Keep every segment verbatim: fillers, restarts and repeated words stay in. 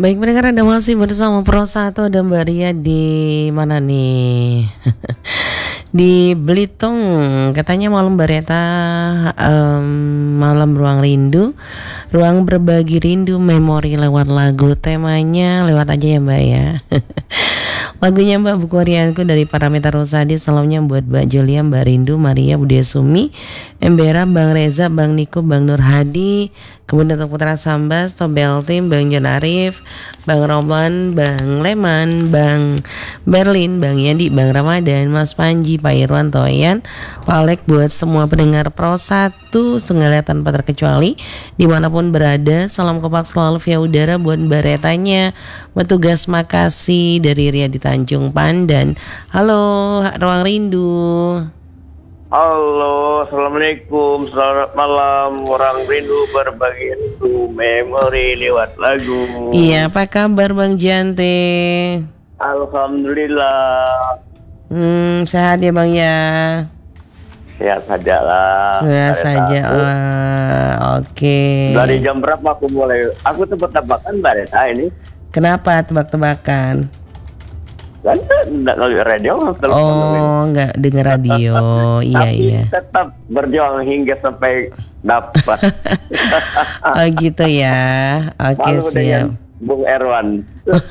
Baik pendengar, Anda masih bersama Pro satu dan Mbak Ria di mana nih? Di Belitung. Katanya malam Bareta, um, malam ruang rindu, ruang berbagi rindu, memori lewat lagu. Temanya lewat aja ya Mbak ya. Lagunya Mbak Buku Harianku dari Parameter Rosadi. Salamnya buat Mbak Julia, Mbak Rindu, Maria, Budia Sumi, Embera, Bang Reza, Bang Niko, Bang Nur Hadi, kemudian untuk Putra Sambas, Tobel Tim, Bang Jon Arif, Bang Roman, Bang Leman, Bang Berlin, Bang Yandi, Bang Ramadan, Mas Panji, Pak Irwan, Toyan, Pak Alek, buat semua pendengar Pro satu segala tanpa terkecuali dimanapun berada. Salam kompak selalu via udara buat Mbak Retanya, petugas makasih dari Ria di Tanjung Pandan. Halo Ruang Rindu. Halo, assalamualaikum, selamat malam. Orang rindu berbagi rindu, memori lewat lagu. Iya, apa kabar Bang Jante? Alhamdulillah. Hmm, sehat ya Bang ya? Sehat saja lah. Sehat saja lah, oke. Okay. Dari jam berapa aku mulai? Aku tebak-tebakan Mbak Reta ini. Kenapa tebak-tebakan? Kan enggak kalau radio. Oh, enggak dengar radio. Iya, tapi iya. tetap berjuang hingga sampai dapat. Oh gitu ya. Oke, okay, siap. Bung Erwan.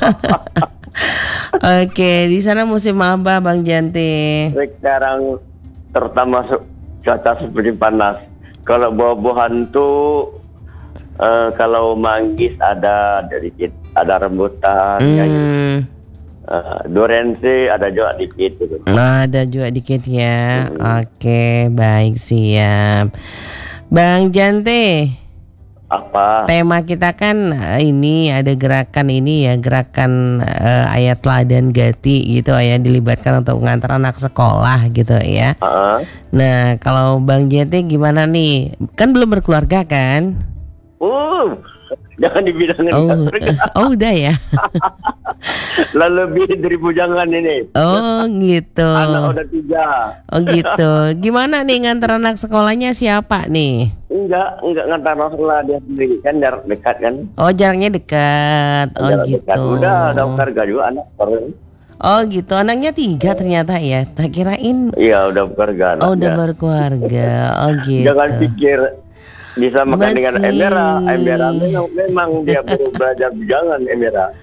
Oke, okay, di sana musim apa Bang Janti? Sekarang terutama cuaca seperti panas. Kalau buah-buahan tuh uh, kalau manggis ada sedikit, ada rambutan, hmm. ya, uh, durense ada juga dikit gitu. Ada juga dikit ya. Hmm. Oke, baik, siap. Bang Jante, apa? Tema kita kan ini ada gerakan ini ya, gerakan uh, ayat teladan Gati gitu ya, dilibatkan untuk mengantar anak sekolah gitu ya. Uh-huh. Nah, kalau Bang Jante gimana nih? Kan belum berkeluarga kan? Uh, jangan dibilangin. Oh, oh udah ya. Lah lebih dari bujangan ini. Oh gitu. Anak udah tiga. Oh gitu. Gimana nih ngantar anak sekolahnya siapa nih? Enggak, enggak ngantar sekolah dia sendiri kan, jarak dekat kan. Oh jaraknya dekat. Oh jarak gitu. Dekat. Udah ada keluarga juga anak. Oh gitu. Anaknya tiga ternyata ya. Tak kirain. Iya udah berkeluarga. Oh udah berkeluarga. Oh gitu. Jangan pikir bisa makan Masih. dengan Embera. Embera memang, memang dia perlu belajar jangan Embera.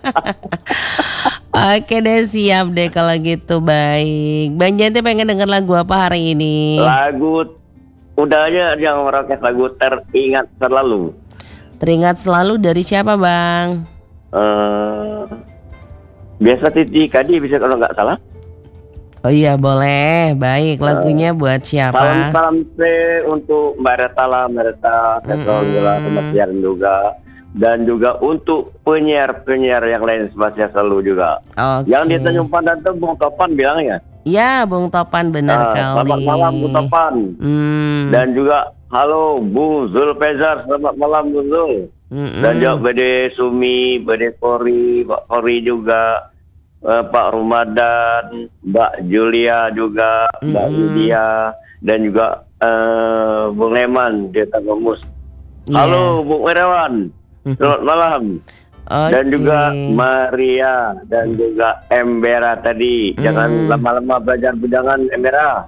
Oke deh, siap deh kalau gitu. Baik, Bang Janti pengen denger lagu apa hari ini? Lagu udah aja yang merokes lagu Teringat Selalu. Teringat Selalu dari siapa Bang? Uh, biasa Titi Kadi bisa kalau nggak salah. Oh iya boleh, baik. Lagunya uh, buat siapa? Salam-salam untuk Mbak Reta lah, Mbak Reta, Ketua Kementerian juga, dan juga untuk penyiar-penyiar yang lain sebagai selalu juga. Okay. Yang di Tanjung Pandan itu Bung Topan bilangnya. Ya, Bung Topan benar nah, kali. Selamat malam Bung Topan. Hmm. Dan juga halo Bung Zulfezar, selamat malam Bung Zul. Mm-mm. Dan juga Bede Sumi, Bede Kori, Pak Kori juga. Uh, Pak Ramadan, Mbak Julia juga, mm-hmm. Mbak Yudia, dan juga uh, Bung Leman di Tanggamus. Yeah. Halo Bung Irawan, selamat malam. Okay. Dan juga Maria dan juga Embera tadi. Mm. Jangan lama-lama belajar bujangan Embera.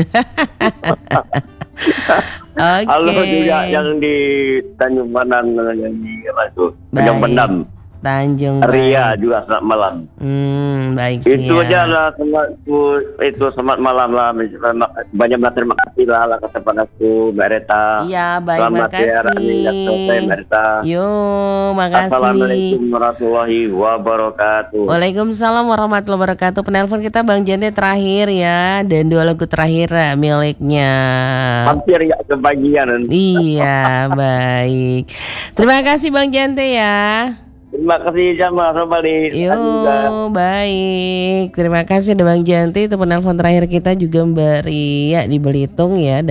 Okay. Halo juga yang di Tanjung Pandan, yang di Tanjung Pendam. Tanjung Ria juga selamat malam. Hmm, baik sih. Itu ya. aja lah, selamat itu selamat malam lah. Banyak banyak terima kasih lah lah kepadaku Mbak Reta. Iya, baik, selamat makasih. Ya, Mbak Reta. Yo, makasih. Assalamualaikum warahmatullahi wabarakatuh. Waalaikumsalam warahmatullahi wabarakatuh. Penelpon kita Bang Jante terakhir ya, dan dua lagu terakhir miliknya. Hampir ya kebagian. Iya, baik. Terima kasih Bang Jante ya. Terima kasih sama kembali. Yo, baik. Terima kasih ada Bang Janti. Itu penelpon terakhir kita juga Mbak Ria di Belitung ya.